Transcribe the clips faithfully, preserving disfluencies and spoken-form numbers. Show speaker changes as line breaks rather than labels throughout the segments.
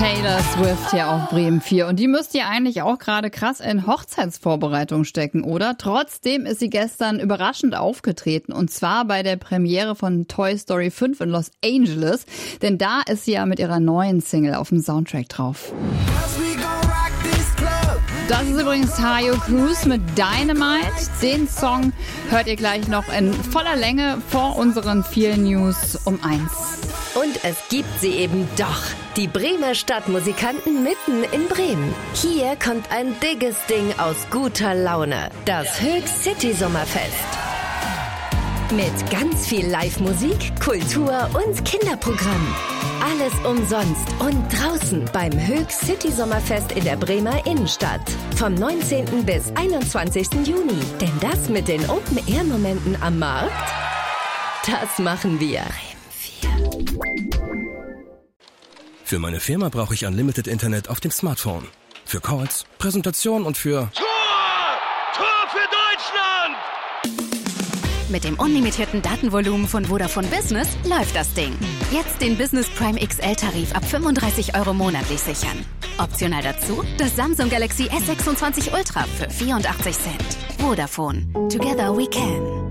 Taylor Swift hier auf Bremen vier. Und die müsste ja eigentlich auch gerade krass in Hochzeitsvorbereitung stecken, oder? Trotzdem ist sie gestern überraschend aufgetreten. Und zwar bei der Premiere von Toy Story fünf in Los Angeles. Denn da ist sie ja mit ihrer neuen Single auf dem Soundtrack drauf. Das ist übrigens Taio Cruz mit Dynamite. Den Song hört ihr gleich noch in voller Länge vor unseren vielen News um eins.
Und es gibt sie eben doch. Die Bremer Stadtmusikanten mitten in Bremen. Hier kommt ein dickes Ding aus guter Laune. Das Höchst City Sommerfest. Mit ganz viel Live-Musik, Kultur und Kinderprogramm. Alles umsonst und draußen beim Höchst City Sommerfest in der Bremer Innenstadt. Vom neunzehnten bis einundzwanzigsten Juni. Denn das mit den Open-Air-Momenten am Markt, das machen wir.
Für meine Firma brauche ich Unlimited Internet auf dem Smartphone. Für Calls, Präsentation und für...
Tor! Tor für Deutschland!
Mit dem unlimitierten Datenvolumen von Vodafone Business läuft das Ding. Jetzt den Business Prime X L-Tarif ab fünfunddreißig Euro monatlich sichern. Optional dazu das Samsung Galaxy S sechsundzwanzig Ultra für vierundachtzig Cent. Vodafone. Together we can.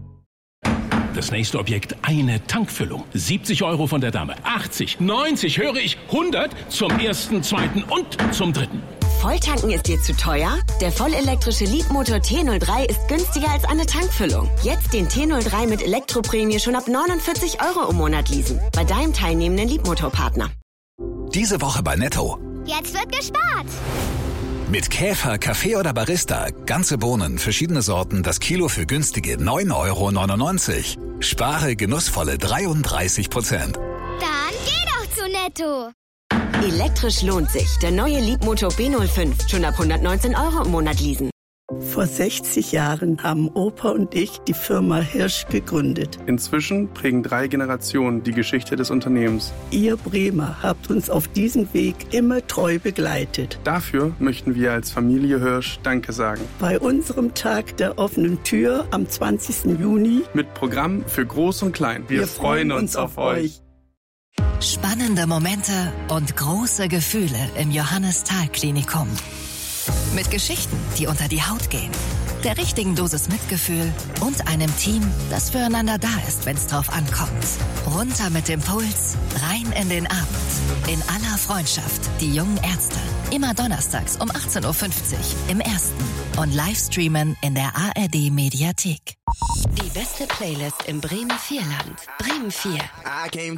Das nächste Objekt, eine Tankfüllung. siebzig Euro von der Dame. achtzig, neunzig, höre ich, hundert zum ersten, zweiten und zum dritten.
Volltanken ist dir zu teuer? Der vollelektrische Leapmotor T null drei ist günstiger als eine Tankfüllung. Jetzt den T null drei mit Elektroprämie schon ab neunundvierzig Euro im Monat leasen. Bei deinem teilnehmenden Leapmotor-Partner.
Diese Woche bei Netto.
Jetzt wird gespart.
Mit Käfer, Kaffee oder Barista. Ganze Bohnen, verschiedene Sorten, das Kilo für günstige neun Euro neunundneunzig. Spare genussvolle dreiunddreißig Prozent.
Dann geh doch zu Netto.
Elektrisch lohnt sich. Der neue Leapmotor B null fünf. Schon ab hundertneunzehn Euro im Monat leasen.
Vor sechzig Jahren haben Opa und ich die Firma Hirsch gegründet.
Inzwischen prägen drei Generationen die Geschichte des Unternehmens.
Ihr Bremer habt uns auf diesem Weg immer treu begleitet.
Dafür möchten wir als Familie Hirsch Danke sagen.
Bei unserem Tag der offenen Tür am zwanzigsten Juni
mit Programm für Groß und Klein. Wir, wir freuen uns auf euch.
Spannende Momente und große Gefühle im Johannes-Thal-Klinikum. Mit Geschichten, die unter die Haut gehen, der richtigen Dosis Mitgefühl und einem Team, das füreinander da ist, wenn es drauf ankommt. Runter mit dem Puls, rein in den Abend. In aller Freundschaft, die jungen Ärzte. Immer donnerstags um achtzehn Uhr fünfzig im Ersten und Livestreamen in der A R D-Mediathek.
Die beste Playlist im Bremen vier Land. Bremen vier.